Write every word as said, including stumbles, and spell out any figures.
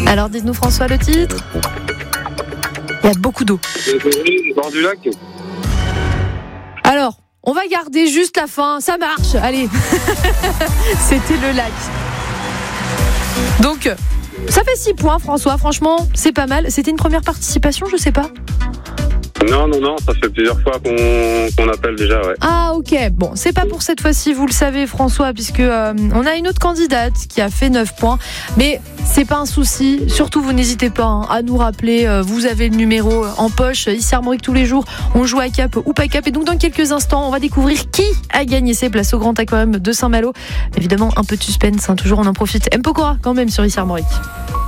Alors dites-nous François le titre. Il y a beaucoup d'eau. Le bord du lac. Alors, on va garder juste la fin, ça marche, allez. C'était le lac. Donc, ça fait six points François, franchement, c'est pas mal. C'était une première participation, je sais pas. Non, non, non, ça fait plusieurs fois qu'on, qu'on appelle déjà, ouais. Ah ok, bon, c'est pas pour cette fois-ci, vous le savez François, puisque euh, on a une autre candidate qui a fait neuf points, mais c'est pas un souci, surtout vous n'hésitez pas hein, à nous rappeler, euh, vous avez le numéro en poche, ici Armorique tous les jours, on joue à Cap ou pas Cap, et donc dans quelques instants, on va découvrir qui a gagné ses places au Grand Aquarium de Saint-Malo. Évidemment, un peu de suspense, hein, toujours on en profite. M. Pokora quand même sur ici Armorique.